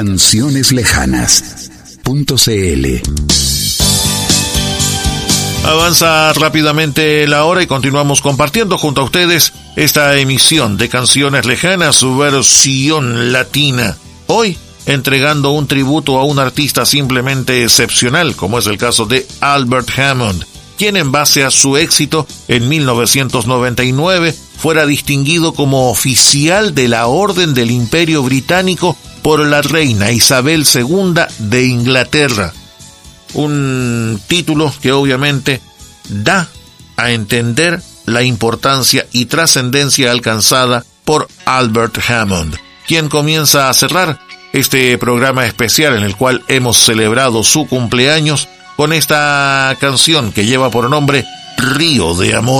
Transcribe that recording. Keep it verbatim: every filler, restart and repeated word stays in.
Canciones Lejanas punto c l. Avanza rápidamente la hora y continuamos compartiendo junto a ustedes esta emisión de Canciones Lejanas, su versión latina. Hoy, entregando un tributo a un artista simplemente excepcional, como es el caso de Albert Hammond, quien en base a su éxito en mil novecientos noventa y nueve fuera distinguido como oficial de la Orden del Imperio Británico por la reina Isabel segunda de Inglaterra. Un título que obviamente da a entender la importancia y trascendencia alcanzada por Albert Hammond, quien comienza a cerrar este programa especial en el cual hemos celebrado su cumpleaños con esta canción que lleva por nombre Río de Amor.